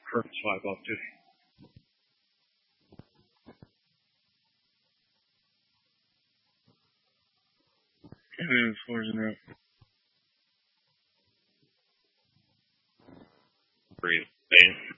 Perfect 5 off 2. And 4's in out. Breathe. Bang.